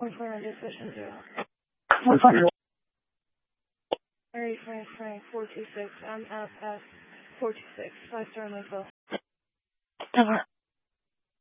149 Division 0. 149. Mary Frank 426, MFS 426, 5-star info. Over.